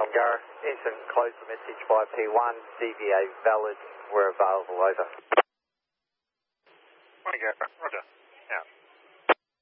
Gareth, Eastern close the message by P1, DVA valid, we're available, over. Morning, Gareth. Roger. Out.